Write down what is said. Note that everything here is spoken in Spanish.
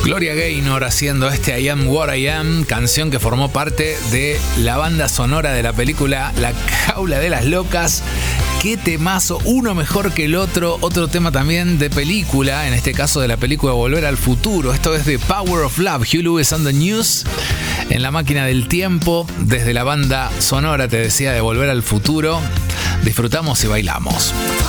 Gloria Gaynor haciendo este I Am What I Am, canción que formó parte de la banda sonora de la película La Jaula de las Locas. Qué temazo, uno mejor que el otro. Otro tema también de película, en este caso de la película Volver al Futuro. Esto es de Power of Love, Huey Lewis and the News, en la máquina del tiempo, desde la banda sonora, te decía, de Volver al Futuro. Disfrutamos y bailamos.